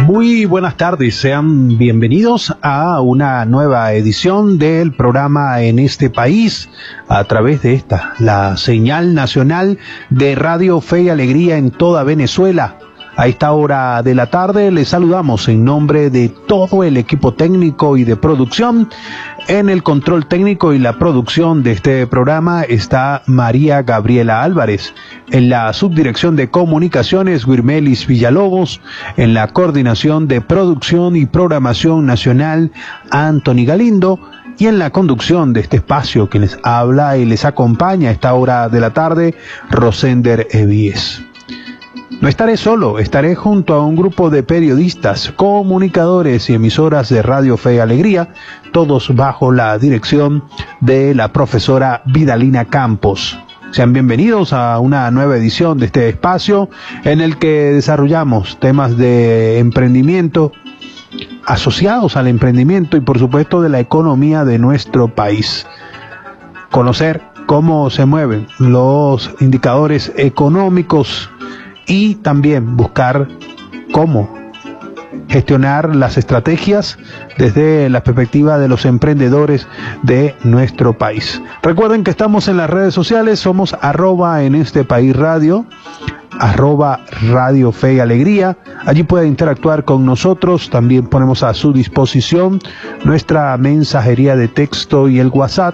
Muy buenas tardes, sean bienvenidos a una nueva edición del programa En este país a través de la señal nacional de Radio Fe y Alegría en toda Venezuela. A esta hora de la tarde les saludamos en nombre de todo el equipo técnico y de producción. En el control técnico y la producción de este programa está María Gabriela Álvarez. En la subdirección de comunicaciones, Guirmelis Villalobos. En la coordinación de producción y programación nacional, Anthony Galindo. Y en la conducción de este espacio que les habla y les acompaña a esta hora de la tarde, Rosender Evíes. No estaré solo, estaré junto a un grupo de periodistas, comunicadores y emisoras de Radio Fe y Alegría, todos bajo la dirección de la profesora Vidalina Campos. Sean bienvenidos a una nueva edición de este espacio en el que desarrollamos temas de emprendimiento, asociados al emprendimiento y por supuesto de la economía de nuestro país. Conocer cómo se mueven los indicadores económicos y también buscar cómo gestionar las estrategias desde la perspectiva de los emprendedores de nuestro país. Recuerden que estamos en las redes sociales, somos @en este país radio, @Radio Fe y Alegría. Allí pueden interactuar con nosotros, también ponemos a su disposición nuestra mensajería de texto y el WhatsApp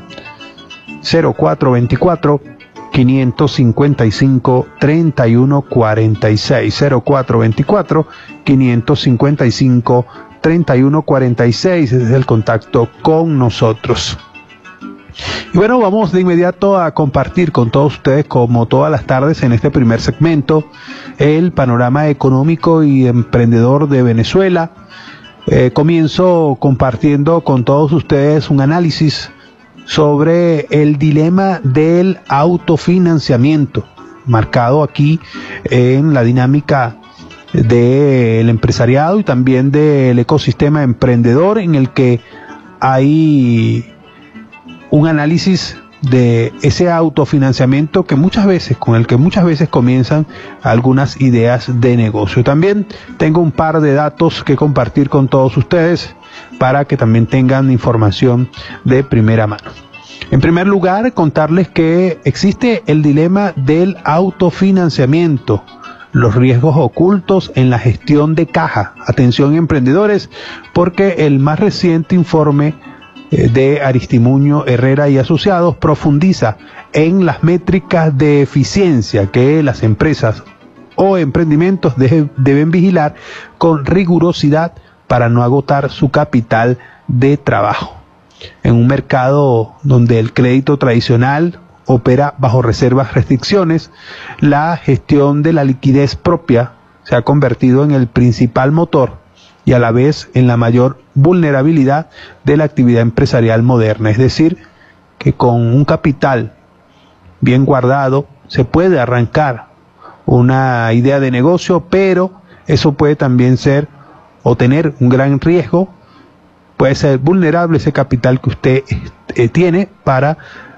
0424 555 3146, 0424 555 3146 es el contacto con nosotros. Y bueno, vamos de inmediato a compartir con todos ustedes, como todas las tardes en este primer segmento, el panorama económico y emprendedor de Venezuela. Comienzo compartiendo con todos ustedes un análisis sobre el dilema del autofinanciamiento, marcado aquí en la dinámica del empresariado y también del ecosistema emprendedor, en el que hay un análisis de ese autofinanciamiento con el que muchas veces comienzan algunas ideas de negocio. También tengo un par de datos que compartir con todos ustedes para que también tengan información de primera mano. En primer lugar, contarles que existe el dilema del autofinanciamiento, los riesgos ocultos en la gestión de caja. Atención, emprendedores, porque el más reciente informe de Aristimuño Herrera y Asociados profundiza en las métricas de eficiencia que las empresas o emprendimientos deben vigilar con rigurosidad para no agotar su capital de trabajo. En un mercado donde el crédito tradicional opera bajo restricciones, la gestión de la liquidez propia se ha convertido en el principal motor y a la vez en la mayor vulnerabilidad de la actividad empresarial moderna. Es decir, que con un capital bien guardado se puede arrancar una idea de negocio, pero eso puede también ser o tener un gran riesgo, puede ser vulnerable ese capital que usted tiene para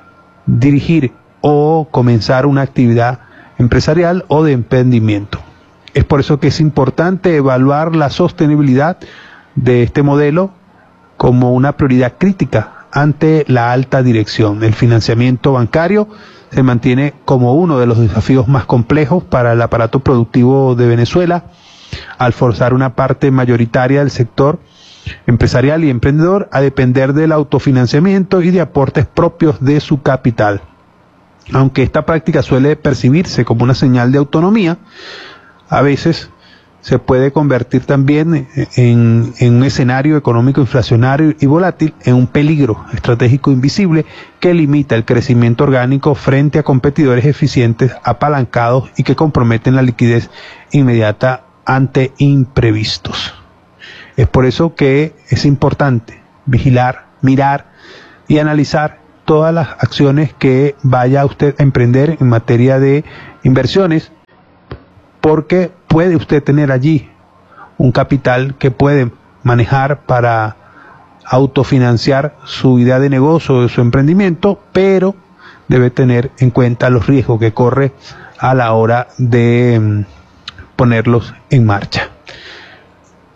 dirigir o comenzar una actividad empresarial o de emprendimiento. Es por eso que es importante evaluar la sostenibilidad de este modelo como una prioridad crítica ante la alta dirección. El financiamiento bancario se mantiene como uno de los desafíos más complejos para el aparato productivo de Venezuela, al forzar una parte mayoritaria del sector empresarial y emprendedor a depender del autofinanciamiento y de aportes propios de su capital. Aunque esta práctica suele percibirse como una señal de autonomía, a veces se puede convertir también en un escenario económico inflacionario y volátil, en un peligro estratégico invisible que limita el crecimiento orgánico frente a competidores eficientes, apalancados y que comprometen la liquidez inmediata ante imprevistos. Es por eso que es importante vigilar, mirar y analizar todas las acciones que vaya usted a emprender en materia de inversiones, porque puede usted tener allí un capital que puede manejar para autofinanciar su idea de negocio o de su emprendimiento, pero debe tener en cuenta los riesgos que corre a la hora de ponerlos en marcha.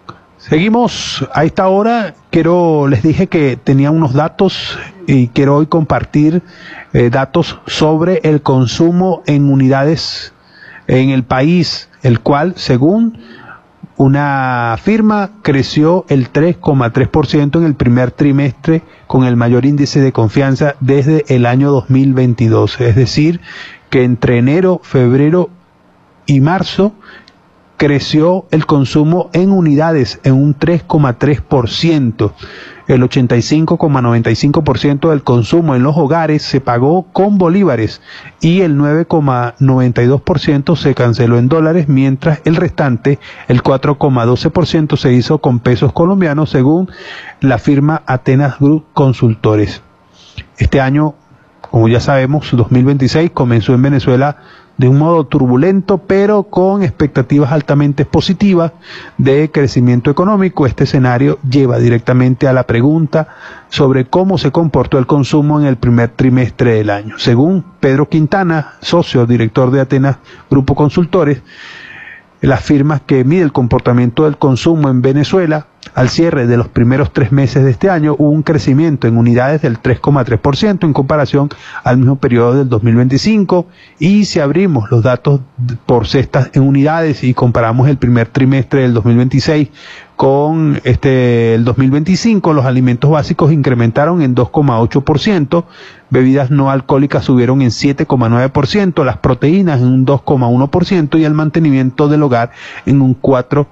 Seguimos a esta hora. Les dije que tenía unos datos y quiero hoy compartir datos sobre el consumo en unidades en el país, el cual, según una firma, creció el 3,3% en el primer trimestre, con el mayor índice de confianza desde el año 2022. Es decir, que entre enero, febrero y marzo creció el consumo en unidades en un 3,3%. El 85,95% del consumo en los hogares se pagó con bolívares y el 9,92% se canceló en dólares, mientras el restante, el 4,12%, se hizo con pesos colombianos, según la firma Atenas Group Consultores. Este año, como ya sabemos, 2026 comenzó en Venezuela de un modo turbulento, pero con expectativas altamente positivas de crecimiento económico. Este escenario lleva directamente a la pregunta sobre cómo se comportó el consumo en el primer trimestre del año. Según Pedro Quintana, socio director de Atenas Grupo Consultores, las firmas que mide el comportamiento del consumo en Venezuela, al cierre de los primeros 3 meses de este año hubo un crecimiento en unidades del 3,3% en comparación al mismo periodo del 2025, y si abrimos los datos por cestas en unidades y comparamos el primer trimestre del 2026 con el 2025, los alimentos básicos incrementaron en 2,8%, bebidas no alcohólicas subieron en 7,9%, las proteínas en un 2,1% y el mantenimiento del hogar en un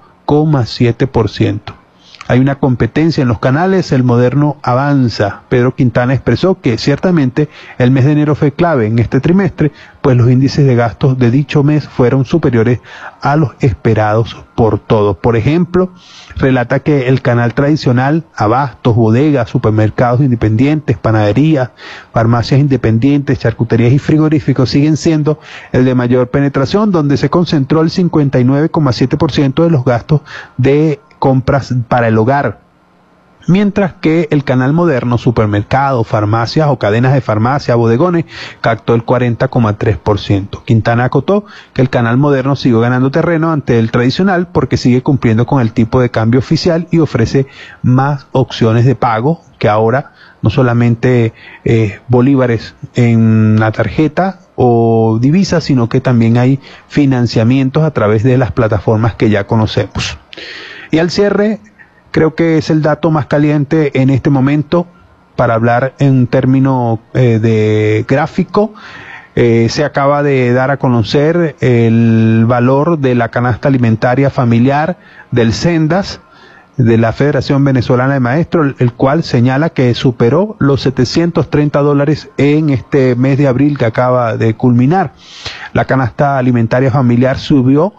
4,7%. Hay una competencia en los canales, el moderno avanza. Pedro Quintana expresó que ciertamente el mes de enero fue clave en este trimestre, pues los índices de gastos de dicho mes fueron superiores a los esperados por todos. Por ejemplo, relata que el canal tradicional, abastos, bodegas, supermercados independientes, panaderías, farmacias independientes, charcuterías y frigoríficos siguen siendo el de mayor penetración, donde se concentró el 59,7% de los gastos de compras para el hogar, mientras que el canal moderno, supermercados, farmacias o cadenas de farmacia, bodegones, captó el 40,3%. Quintana acotó que el canal moderno siguió ganando terreno ante el tradicional porque sigue cumpliendo con el tipo de cambio oficial y ofrece más opciones de pago, que ahora no solamente bolívares en la tarjeta o divisas, sino que también hay financiamientos a través de las plataformas que ya conocemos. Y al cierre, creo que es el dato más caliente en este momento para hablar en términos de gráfico. Se acaba de dar a conocer el valor de la canasta alimentaria familiar del Sendas, de la Federación Venezolana de Maestros, el cual señala que superó los $730 en este mes de abril que acaba de culminar. La canasta alimentaria familiar subió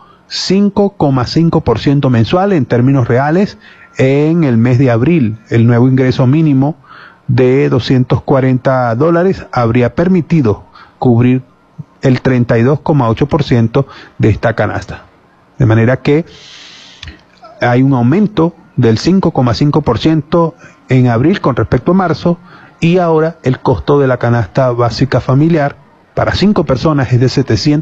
5,5% mensual en términos reales en el mes de abril. El nuevo ingreso mínimo de $240 habría permitido cubrir el 32,8% de esta canasta. De manera que hay un aumento del 5,5% en abril con respecto a marzo, y ahora el costo de la canasta básica familiar para 5 personas es de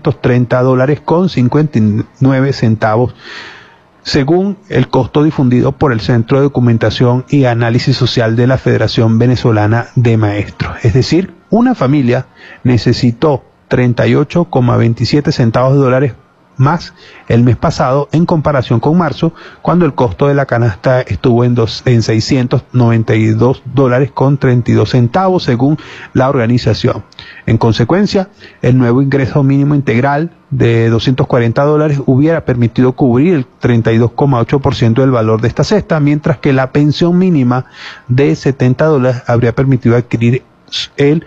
$730,59, según el costo difundido por el Centro de Documentación y Análisis Social de la Federación Venezolana de Maestros. Es decir, una familia necesitó 38,27 centavos de dólares más el mes pasado en comparación con marzo, cuando el costo de la canasta estuvo en $692,32, según la organización. En consecuencia, el nuevo ingreso mínimo integral de $240 hubiera permitido cubrir el 32,8% del valor de esta cesta, mientras que la pensión mínima de $70 habría permitido adquirir el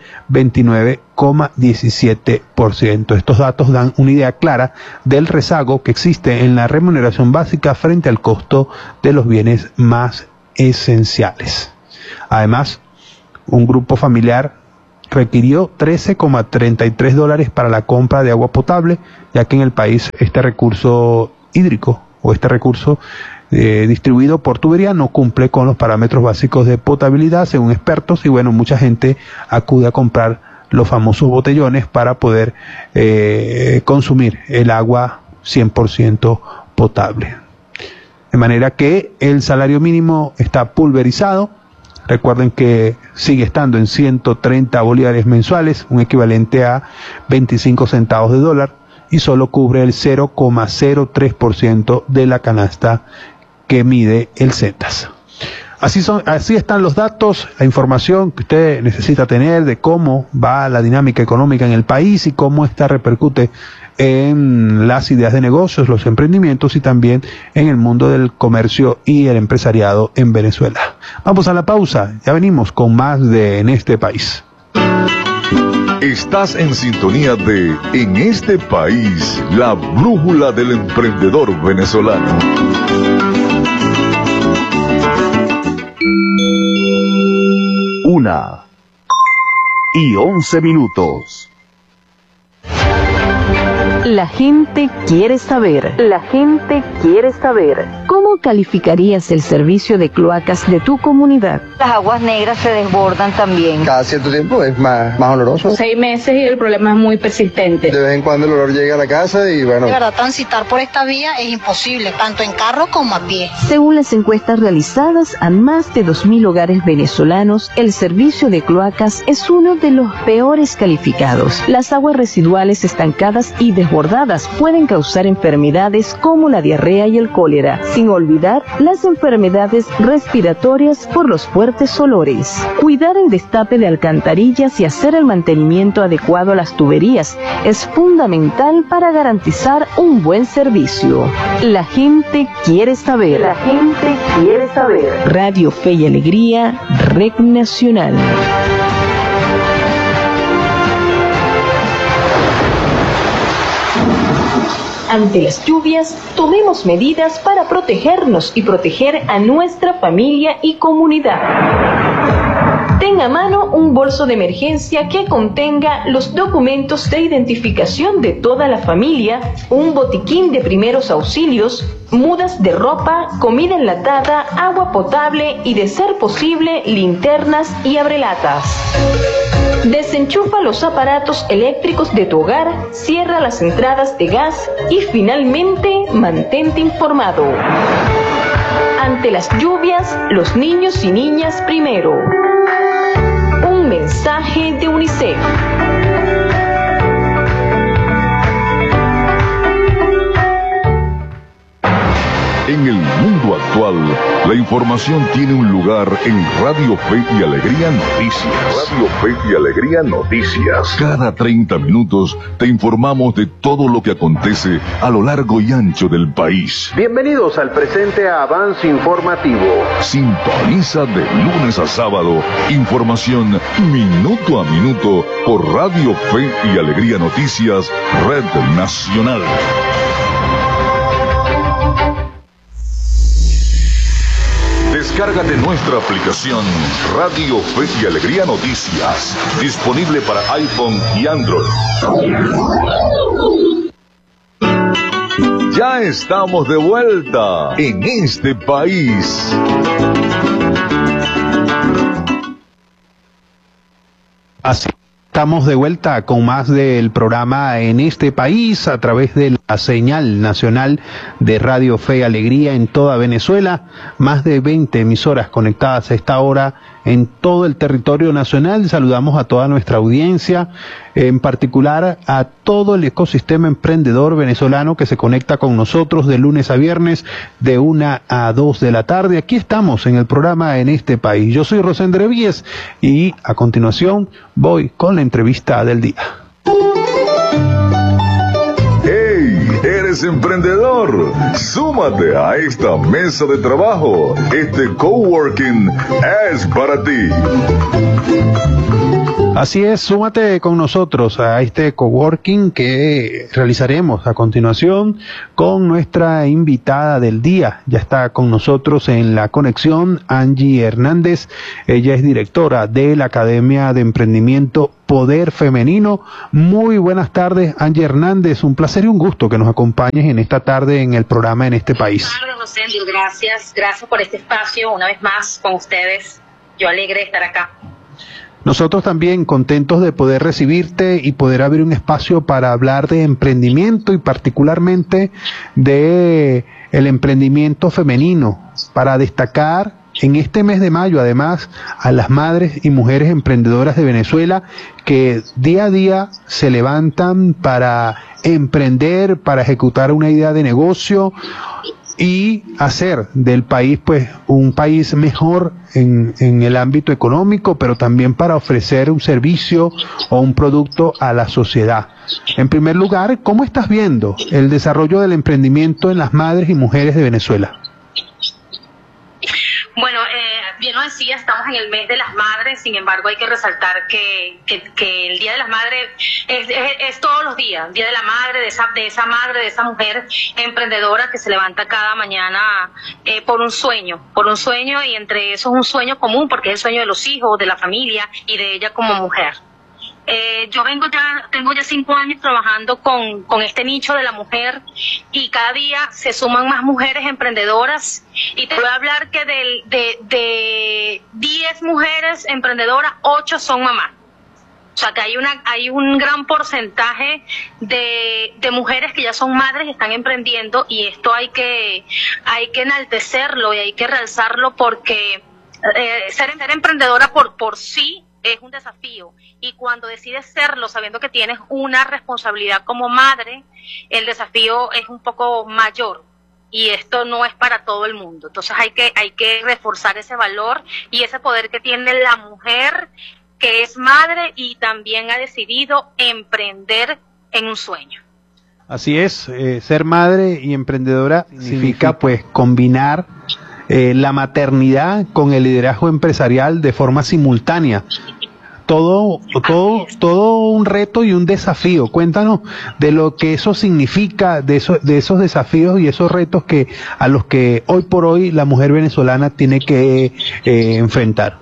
29,17%. Estos datos dan una idea clara del rezago que existe en la remuneración básica frente al costo de los bienes más esenciales. Además, un grupo familiar requirió $13,33 para la compra de agua potable, ya que en el país este recurso hídrico o este recurso distribuido por tubería no cumple con los parámetros básicos de potabilidad, según expertos, y bueno, mucha gente acude a comprar los famosos botellones para poder consumir el agua 100% potable. De manera que el salario mínimo está pulverizado. Recuerden que sigue estando en 130 bolívares mensuales, un equivalente a 25 centavos de dólar, y solo cubre el 0,03% de la canasta que mide el CENTAS. Así están los datos, la información que usted necesita tener de cómo va la dinámica económica en el país y cómo esta repercute en las ideas de negocios, los emprendimientos y también en el mundo del comercio y el empresariado en Venezuela. Vamos a la pausa, ya venimos con más de En este país. Estás en sintonía de En este país, la brújula del emprendedor venezolano. 1:11. La gente quiere saber. La gente quiere saber. ¿Cómo calificarías el servicio de cloacas de tu comunidad? Las aguas negras se desbordan también. Cada cierto tiempo es más oloroso. 6 meses y el problema es muy persistente. De vez en cuando el olor llega a la casa y bueno. De verdad, transitar por esta vía es imposible, tanto en carro como a pie. Según las encuestas realizadas a más de 2.000 hogares venezolanos, el servicio de cloacas es uno de los peores calificados. Las aguas residuales estancadas y desbordadas pueden causar enfermedades como la diarrea y el cólera, sin olvidar las enfermedades respiratorias por los fuertes olores. Cuidar el destape de alcantarillas y hacer el mantenimiento adecuado a las tuberías es fundamental para garantizar un buen servicio. La gente quiere saber. La gente quiere saber. Radio Fe y Alegría, Red Nacional. Ante las lluvias, tomemos medidas para protegernos y proteger a nuestra familia y comunidad. Ten a mano un bolso de emergencia que contenga los documentos de identificación de toda la familia, un botiquín de primeros auxilios, mudas de ropa, comida enlatada, agua potable y, de ser posible, linternas y abrelatas. Desenchufa los aparatos eléctricos de tu hogar, cierra las entradas de gas y finalmente mantente informado. Ante las lluvias, los niños y niñas primero. Un mensaje de UNICEF. En el mundo actual, la información tiene un lugar en Radio Fe y Alegría Noticias. Radio Fe y Alegría Noticias. Cada 30 minutos te informamos de todo lo que acontece a lo largo y ancho del país. Bienvenidos al presente avance informativo. Sintoniza de lunes a sábado información minuto a minuto por Radio Fe y Alegría Noticias, Red Nacional. Descárgate nuestra aplicación Radio Fe y Alegría Noticias, disponible para iPhone y Android. Ya estamos de vuelta en este país. Así estamos de vuelta con más del programa En este país a través de la señal nacional de Radio Fe y Alegría en toda Venezuela. Más de 20 emisoras conectadas a esta hora en todo el territorio nacional. Saludamos a toda nuestra audiencia, en particular a todo el ecosistema emprendedor venezolano que se conecta con nosotros de lunes a viernes de 1 a 2 de la tarde. Aquí estamos en el programa En este país. Yo soy Rosendre Víez y a continuación voy con la entrevista del día. ¡Hey! ¿Eres emprendedor? Súmate a esta mesa de trabajo. Este coworking es para ti. Así es, súmate con nosotros a este coworking que realizaremos a continuación con nuestra invitada del día. Ya está con nosotros en la conexión Angie Hernández. Ella es directora de la Academia de Emprendimiento Poder Femenino. Muy buenas tardes, Angie Hernández. Un placer y un gusto que nos acompañes en esta tarde en el programa En este país. Buenas tardes, Rosendo. Gracias por este espacio una vez más con ustedes. Yo alegre de estar acá. Nosotros también contentos de poder recibirte y poder abrir un espacio para hablar de emprendimiento y particularmente de el emprendimiento femenino, para destacar en este mes de mayo, además, a las madres y mujeres emprendedoras de Venezuela que día a día se levantan para emprender, para ejecutar una idea de negocio y hacer del país pues un país mejor en el ámbito económico, pero también para ofrecer un servicio o un producto a la sociedad. En primer lugar, ¿cómo estás viendo el desarrollo del emprendimiento en las madres y mujeres de Venezuela? Bueno, bien lo decía, estamos en el mes de las madres, sin embargo hay que resaltar que el Día de las Madres es todos los días, el Día de la Madre, de esa madre, de esa mujer emprendedora que se levanta cada mañana por un sueño, y entre esos un sueño común, porque es el sueño de los hijos, de la familia y de ella como mujer. Tengo ya 5 años trabajando con este nicho de la mujer y cada día se suman más mujeres emprendedoras y te voy a hablar que de 10 mujeres emprendedoras, 8 son mamás. O sea que hay un gran porcentaje de mujeres que ya son madres y están emprendiendo y esto hay que enaltecerlo y hay que realzarlo porque ser emprendedora por sí es un desafío y cuando decides serlo sabiendo que tienes una responsabilidad como madre, el desafío es un poco mayor y esto no es para todo el mundo. Entonces hay que reforzar ese valor y ese poder que tiene la mujer que es madre y también ha decidido emprender en un sueño. Así es, ser madre y emprendedora significa pues combinar la maternidad con el liderazgo empresarial de forma simultánea. Todo un reto y un desafío. Cuéntanos de lo que eso significa, de esos desafíos y esos retos a los que hoy por hoy la mujer venezolana tiene que enfrentar.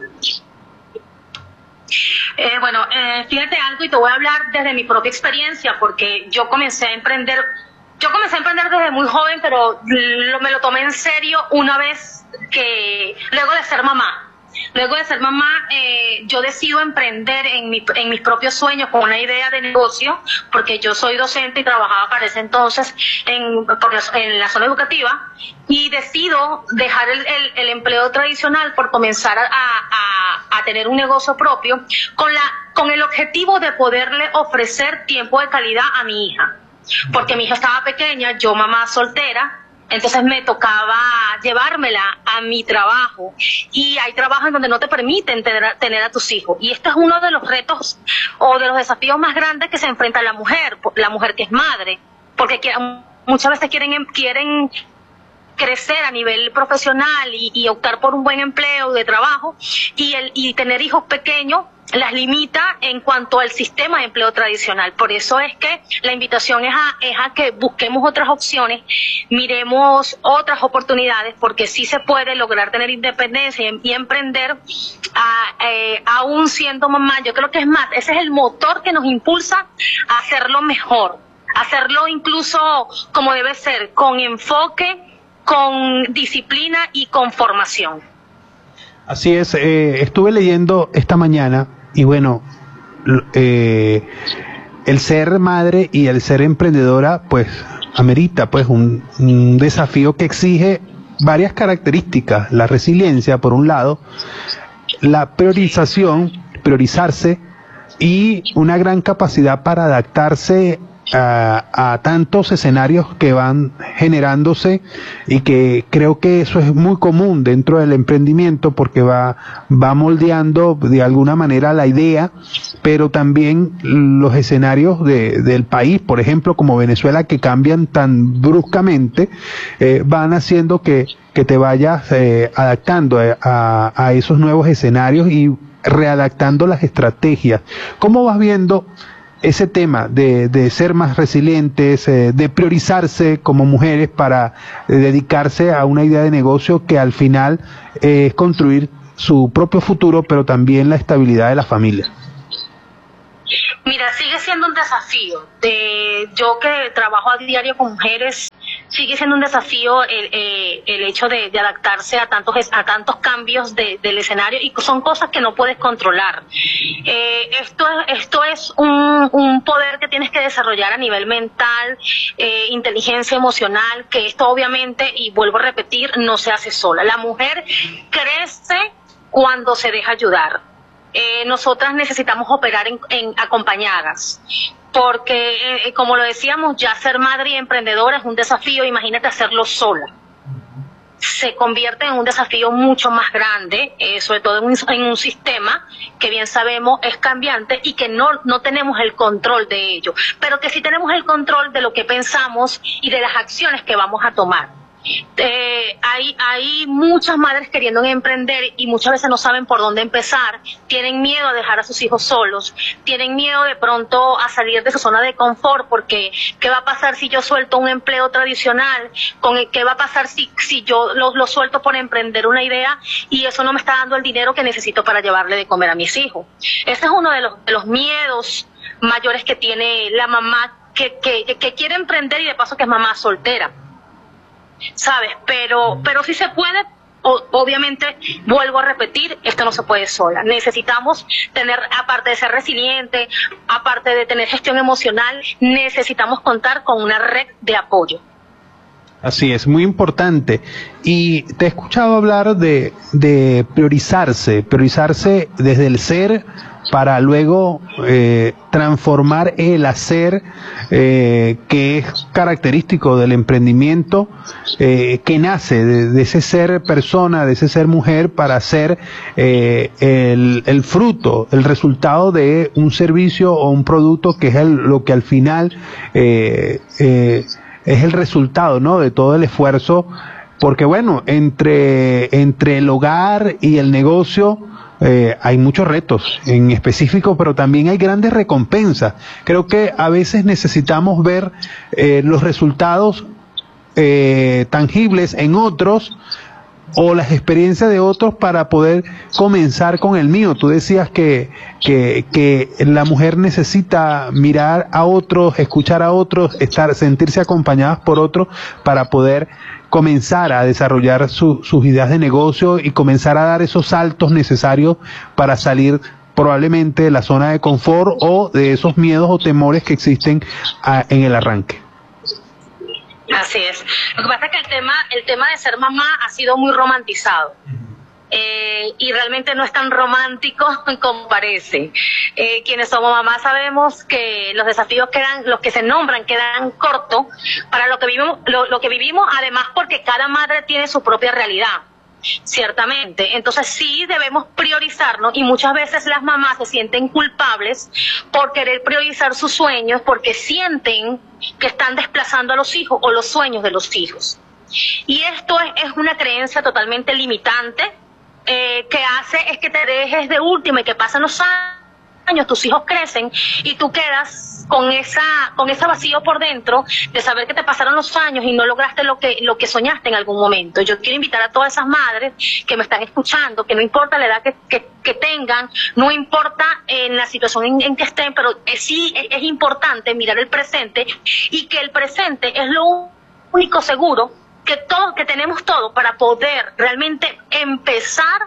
Fíjate algo y te voy a hablar desde mi propia experiencia porque yo comencé a emprender desde muy joven, pero me lo tomé en serio una vez que luego de ser mamá. Yo decido emprender en mis propios sueños con una idea de negocio, porque yo soy docente y trabajaba para ese entonces en la zona educativa, y decido dejar el empleo tradicional por comenzar a tener un negocio propio con el objetivo de poderle ofrecer tiempo de calidad a mi hija. Porque mi hija estaba pequeña, yo mamá soltera, entonces me tocaba llevármela a mi trabajo y hay trabajos en donde no te permiten tener a tus hijos y este es uno de los retos o de los desafíos más grandes que se enfrenta la mujer que es madre, porque muchas veces quieren crecer a nivel profesional y optar por un buen empleo de trabajo y tener hijos pequeños las limita en cuanto al sistema de empleo tradicional. Por eso es que la invitación es a que busquemos otras opciones, miremos otras oportunidades, porque sí se puede lograr tener independencia y emprender aún siendo mamá. Yo creo que es más, ese es el motor que nos impulsa a hacerlo mejor, hacerlo incluso como debe ser, con enfoque, con disciplina y con formación. Así es, estuve leyendo esta mañana y bueno, el ser madre y el ser emprendedora pues amerita pues un desafío que exige varias características: la resiliencia por un lado, la priorizarse y una gran capacidad para adaptarse a tantos escenarios que van generándose, y que creo que eso es muy común dentro del emprendimiento porque va moldeando de alguna manera la idea, pero también los escenarios del país, por ejemplo como Venezuela, que cambian tan bruscamente, van haciendo que te vayas adaptando a esos nuevos escenarios y readaptando las estrategias. ¿Cómo vas viendo ese tema de ser más resilientes, de priorizarse como mujeres para dedicarse a una idea de negocio que al final es construir su propio futuro, pero también la estabilidad de la familia? Mira, sigue siendo un desafío. Yo que trabajo a diario con mujeres, sigue siendo un desafío el hecho de adaptarse a tantos cambios del escenario, y son cosas que no puedes controlar. Esto es un poder que tienes que desarrollar a nivel mental, inteligencia emocional, que esto obviamente, y vuelvo a repetir, no se hace sola. La mujer crece cuando se deja ayudar. Nosotras necesitamos operar en acompañadas, porque como lo decíamos, ya ser madre y emprendedora es un desafío. Imagínate hacerlo sola, se convierte en un desafío mucho más grande, sobre todo en un sistema que bien sabemos es cambiante y que no tenemos el control de ello, pero que sí tenemos el control de lo que pensamos y de las acciones que vamos a tomar. Hay muchas madres queriendo emprender y muchas veces no saben por dónde empezar, tienen miedo a dejar a sus hijos solos, tienen miedo de pronto a salir de su zona de confort, porque ¿qué va a pasar si yo suelto un empleo tradicional? ¿Qué va a pasar si yo lo suelto por emprender una idea y eso no me está dando el dinero que necesito para llevarle de comer a mis hijos? Ese es uno de los miedos mayores que tiene la mamá que quiere emprender y de paso que es mamá soltera, ¿sabes? Pero sí se puede. Obviamente, vuelvo a repetir, esto no se puede sola. Necesitamos tener, aparte de ser resiliente, aparte de tener gestión emocional, necesitamos contar con una red de apoyo. Así es, muy importante. Y te he escuchado hablar de priorizarse desde el ser para luego transformar el hacer, que es característico del emprendimiento, que nace de ese ser persona, de ese ser mujer, para ser el fruto, el resultado de un servicio o un producto que es lo que al final es el resultado, ¿no?, de todo el esfuerzo, porque bueno, entre el hogar y el negocio hay muchos retos en específico, pero también hay grandes recompensas. Creo que a veces necesitamos ver los resultados tangibles en otros, o las experiencias de otros, para poder comenzar con el mío. Tú decías que la mujer necesita mirar a otros, escuchar a otros, sentirse acompañadas por otros para poder comenzar a desarrollar sus ideas de negocio y comenzar a dar esos saltos necesarios para salir probablemente de la zona de confort o de esos miedos o temores que existen en el arranque. Así es. Lo que pasa es que el tema de ser mamá ha sido muy romantizado. Y realmente no es tan romántico como parece. Quienes somos mamás sabemos que los desafíos los que se nombran quedan cortos para lo que vivimos, además porque cada madre tiene su propia realidad. Ciertamente, entonces sí debemos priorizarnos, y muchas veces las mamás se sienten culpables por querer priorizar sus sueños, porque sienten que están desplazando a los hijos o los sueños de los hijos. Y esto es una creencia totalmente limitante, que hace es que te dejes de última y que pasan los años, tus hijos crecen y tú quedas con ese vacío por dentro de saber que te pasaron los años y no lograste lo que soñaste en algún momento. Yo quiero invitar a todas esas madres que me están escuchando, que no importa la edad que tengan, no importa en la situación en que estén, pero sí es importante mirar el presente, y que el presente es lo único seguro que tenemos todo para poder realmente empezar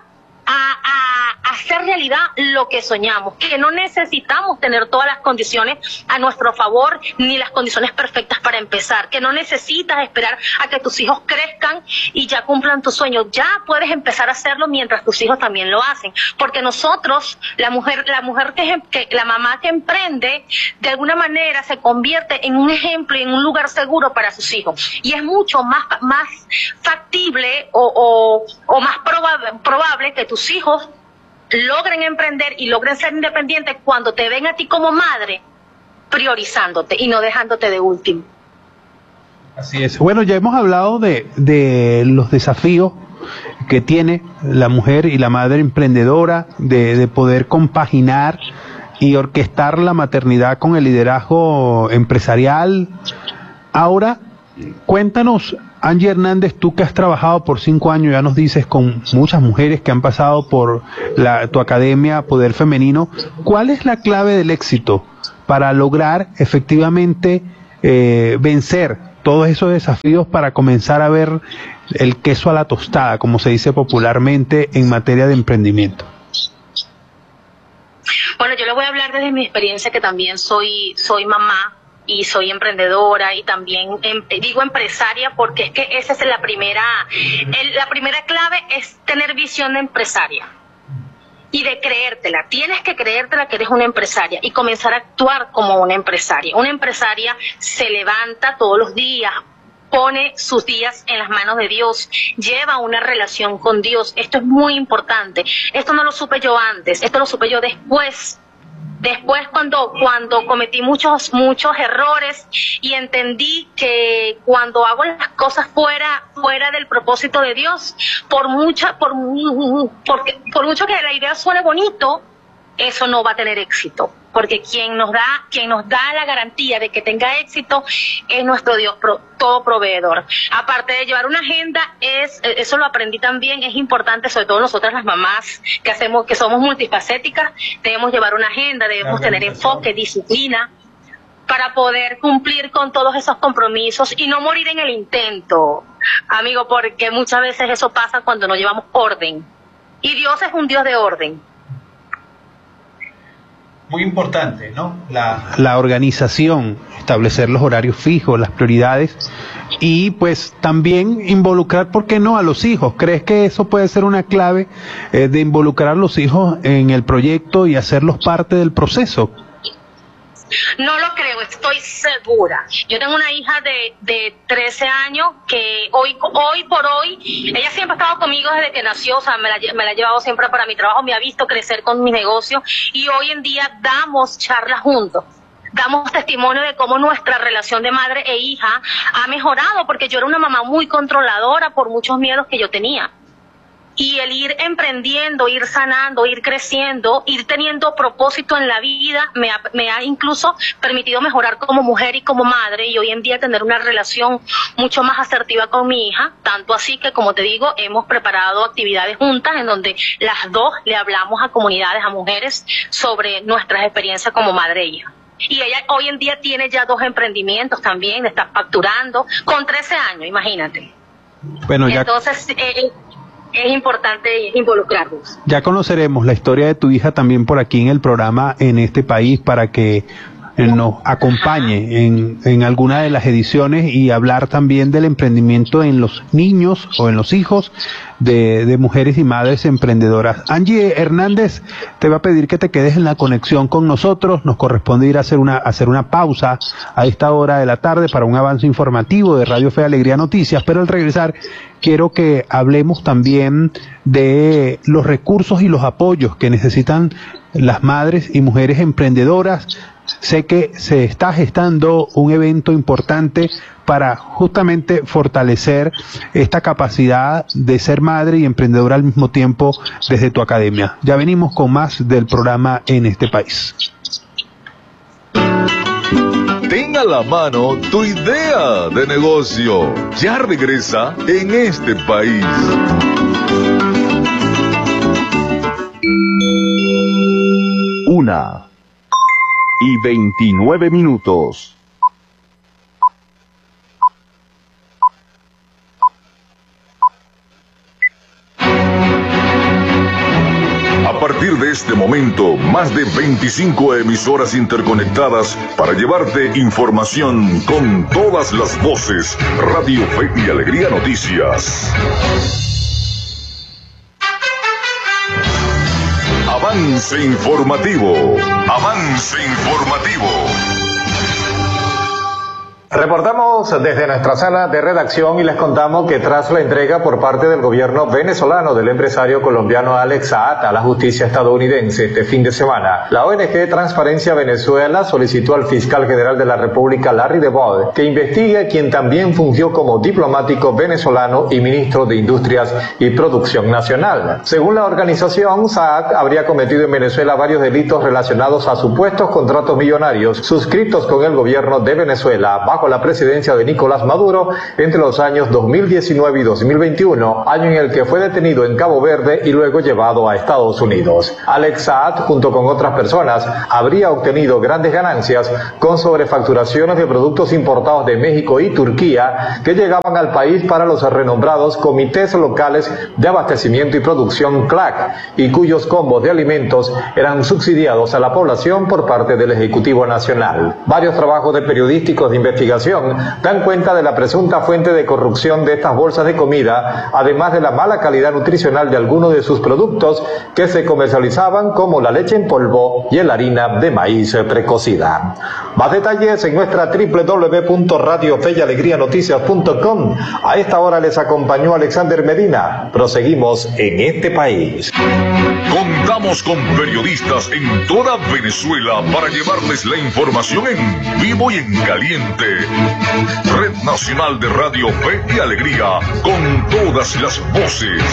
a hacer realidad lo que soñamos, que no necesitamos tener todas las condiciones a nuestro favor, ni las condiciones perfectas para empezar, que no necesitas esperar a que tus hijos crezcan y ya cumplan tus sueños. Ya puedes empezar a hacerlo mientras tus hijos también lo hacen, porque nosotros, la mamá que emprende, de alguna manera se convierte en un ejemplo y en un lugar seguro para sus hijos, y es mucho más factible o más probable que tus hijos logren emprender y logren ser independientes cuando te ven a ti como madre priorizándote y no dejándote de último. Así es. Bueno, ya hemos hablado de los desafíos que tiene la mujer y la madre emprendedora de poder compaginar y orquestar la maternidad con el liderazgo empresarial. Ahora, cuéntanos, Angie Hernández, tú que has trabajado por 5 años, ya nos dices, con muchas mujeres que han pasado por tu academia Poder Femenino, ¿cuál es la clave del éxito para lograr efectivamente vencer todos esos desafíos para comenzar a ver el queso a la tostada, como se dice popularmente en materia de emprendimiento? Bueno, yo le voy a hablar desde mi experiencia, que también soy mamá y soy emprendedora y también digo empresaria porque es que esa es la primera clave, es tener visión de empresaria y de creértela. Tienes que creértela que eres una empresaria y comenzar a actuar como una empresaria. Una empresaria se levanta todos los días, pone sus días en las manos de Dios, lleva una relación con Dios. Esto es muy importante. Esto no lo supe yo antes, esto lo supe yo después cuando cometí muchos errores y entendí que cuando hago las cosas fuera del propósito de Dios, por mucho que la idea suene bonito, eso no va a tener éxito, porque quien nos da la garantía de que tenga éxito es nuestro Dios todo proveedor. Aparte de llevar una agenda, eso lo aprendí también, es importante, sobre todo nosotras las mamás que somos multifacéticas, debemos llevar una agenda, debemos tener enfoque, disciplina, para poder cumplir con todos esos compromisos y no morir en el intento, amigo, porque muchas veces eso pasa cuando no llevamos orden. Y Dios es un Dios de orden. Muy importante, ¿no? La organización, establecer los horarios fijos, las prioridades y pues también involucrar, ¿por qué no?, a los hijos. ¿Crees que eso puede ser una clave de involucrar a los hijos en el proyecto y hacerlos parte del proceso? No lo creo, estoy segura. Yo tengo una hija de 13 años que hoy por hoy, ella siempre ha estado conmigo desde que nació, o sea, me la ha llevado siempre para mi trabajo, me ha visto crecer con mi negocio y hoy en día damos charlas juntos. Damos testimonio de cómo nuestra relación de madre e hija ha mejorado, porque yo era una mamá muy controladora por muchos miedos que yo tenía. Y el ir emprendiendo, ir sanando, ir creciendo, ir teniendo propósito en la vida, me ha incluso permitido mejorar como mujer y como madre, y hoy en día tener una relación mucho más asertiva con mi hija, tanto así que, como te digo, hemos preparado actividades juntas en donde las dos le hablamos a comunidades, a mujeres, sobre nuestras experiencias como madre e hija. Y ella hoy en día tiene ya 2 emprendimientos también, está facturando, con 13 años, imagínate. Bueno, ya... Entonces, es importante involucrarnos. Ya conoceremos la historia de tu hija también por aquí en el programa En Este País, para que nos acompañe en alguna de las ediciones y hablar también del emprendimiento en los niños o en los hijos de mujeres y madres emprendedoras. Angie Hernández, te va a pedir que te quedes en la conexión con nosotros. Nos corresponde ir a hacer una pausa a esta hora de la tarde para un avance informativo de Radio Fe y Alegría Noticias, pero al regresar quiero que hablemos también de los recursos y los apoyos que necesitan las madres y mujeres emprendedoras. Sé que se está gestando un evento importante para justamente fortalecer esta capacidad de ser madre y emprendedora al mismo tiempo desde tu academia. Ya venimos con más del programa En Este País. Ten a la mano tu idea de negocio. Ya regresa En Este País. Una y 29 minutos. A partir de este momento, más de 25 emisoras interconectadas para llevarte información con todas las voces. Radio Fe y Alegría Noticias. Avance informativo. Avance informativo. Reportamos desde nuestra sala de redacción y les contamos que tras la entrega por parte del gobierno venezolano del empresario colombiano Alex Saad a la justicia estadounidense este fin de semana, la ONG Transparencia Venezuela solicitó al fiscal general de la República, Larry DeVos, que investigue a quien también fungió como diplomático venezolano y ministro de Industrias y Producción Nacional. Según la organización, Saad habría cometido en Venezuela varios delitos relacionados a supuestos contratos millonarios suscritos con el gobierno de Venezuela bajo bajo la presidencia de Nicolás Maduro entre los años 2019 y 2021, año en el que fue detenido en Cabo Verde y luego llevado a Estados Unidos. Alex Saad, junto con otras personas, habría obtenido grandes ganancias con sobrefacturaciones de productos importados de México y Turquía que llegaban al país para los renombrados comités locales de abastecimiento y producción CLAC, y cuyos combos de alimentos eran subsidiados a la población por parte del Ejecutivo Nacional. Varios trabajos de periodísticos de investigación dan cuenta de la presunta fuente de corrupción de estas bolsas de comida, además de la mala calidad nutricional de algunos de sus productos que se comercializaban, como la leche en polvo y la harina de maíz precocida. Más detalles en nuestra www.radiofeyalegrianoticias.com. A esta hora les acompañó Alexander Medina. Proseguimos en este país. Contamos con periodistas en toda Venezuela para llevarles la información en vivo y en caliente. Red Nacional de Radio Fe y Alegría, con todas las voces.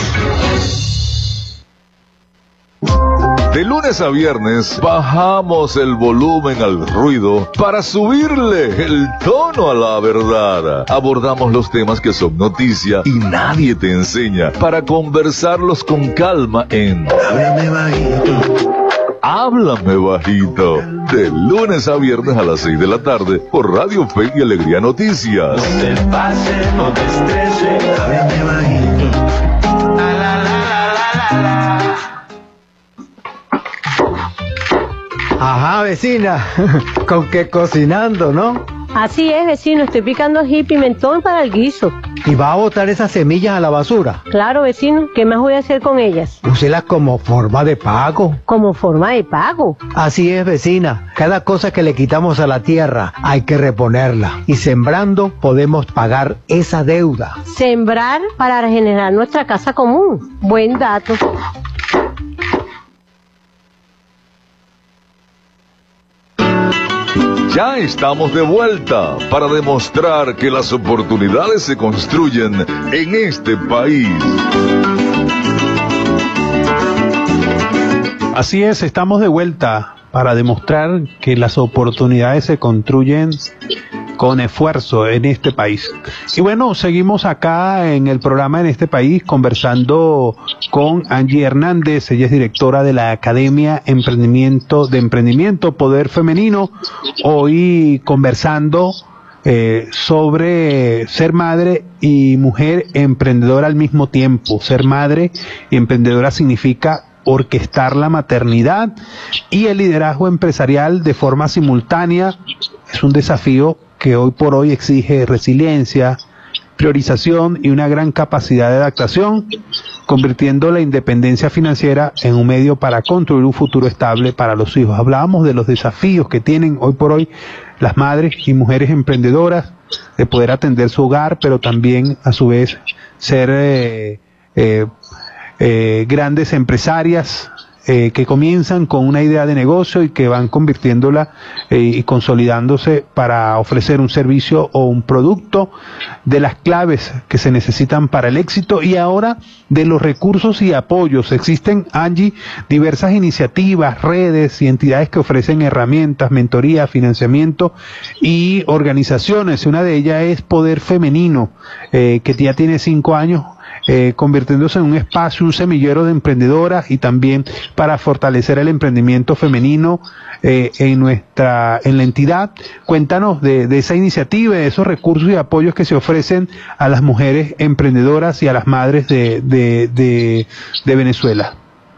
De lunes a viernes bajamos el volumen al ruido para subirle el tono a la verdad. Abordamos los temas que son noticia y nadie te enseña, para conversarlos con calma en Háblame Bajito. Háblame Bajito. De lunes a viernes a las 6 de la tarde por Radio Fe y Alegría Noticias. No te pases, no te estreses. Háblame bajito. La, la, la, la, la, la. Ajá, vecina, con que cocinando, ¿no? Así es, vecino, estoy picando ají y pimentón para el guiso. ¿Y va a botar esas semillas a la basura? Claro, vecino, ¿qué más voy a hacer con ellas? Úselas como forma de pago. ¿Como forma de pago? Así es, vecina, cada cosa que le quitamos a la tierra hay que reponerla. Y sembrando podemos pagar esa deuda. Sembrar para regenerar nuestra casa común. Buen dato. Ya estamos de vuelta para demostrar que las oportunidades se construyen en este país. Así es, estamos de vuelta para demostrar que las oportunidades se construyen con esfuerzo en este país. Y bueno, seguimos acá en el programa En este país conversando con Angie Hernández. Ella es directora de la Academia de Emprendimiento Poder Femenino. Hoy conversando sobre ser madre y mujer emprendedora al mismo tiempo. Ser madre y emprendedora significa orquestar la maternidad y el liderazgo empresarial de forma simultánea. Es un desafío que hoy por hoy exige resiliencia, priorización y una gran capacidad de adaptación, convirtiendo la independencia financiera en un medio para construir un futuro estable para los hijos. Hablábamos de los desafíos que tienen hoy por hoy las madres y mujeres emprendedoras de poder atender su hogar, pero también a su vez ser grandes empresarias que comienzan con una idea de negocio y que van convirtiéndola y consolidándose para ofrecer un servicio o un producto, de las claves que se necesitan para el éxito y ahora de los recursos y apoyos. Existen, Angie, diversas iniciativas, redes y entidades que ofrecen herramientas, mentoría, financiamiento y organizaciones. Una de ellas es Poder Femenino, que ya tiene 5 años convirtiéndose en un espacio, un semillero de emprendedoras y también para fortalecer el emprendimiento femenino en la entidad. Cuéntanos de esa iniciativa, de esos recursos y apoyos que se ofrecen a las mujeres emprendedoras y a las madres de Venezuela.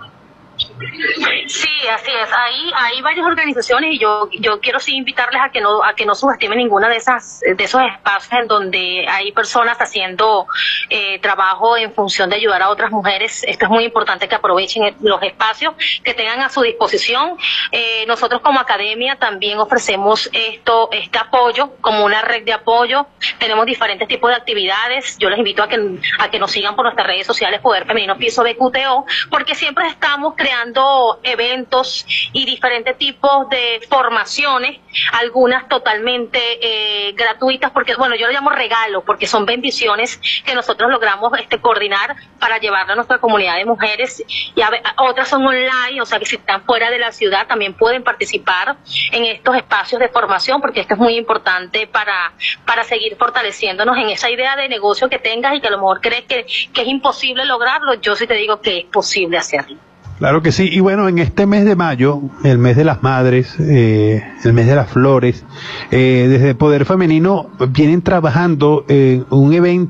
Sí, así es. Hay varias organizaciones y yo quiero sí invitarles a que no subestimen ninguna de esos espacios en donde hay personas haciendo trabajo en función de ayudar a otras mujeres. Esto es muy importante, que aprovechen los espacios que tengan a su disposición. Nosotros como academia también ofrecemos este apoyo como una red de apoyo. Tenemos diferentes tipos de actividades. Yo les invito a que nos sigan por nuestras redes sociales, Poder Femenino Piso BQTO, porque siempre estamos creando eventos, cursos y diferentes tipos de formaciones, algunas totalmente gratuitas, porque bueno, yo lo llamo regalo, porque son bendiciones que nosotros logramos coordinar para llevarlo a nuestra comunidad de mujeres, y otras son online, o sea que si están fuera de la ciudad también pueden participar en estos espacios de formación, porque esto es muy importante para seguir fortaleciéndonos en esa idea de negocio que tengas y que a lo mejor crees que es imposible lograrlo. Yo sí te digo que es posible hacerlo. Claro que sí, y bueno, en este mes de mayo, el mes de las madres, el mes de las flores, desde Poder Femenino vienen trabajando en un evento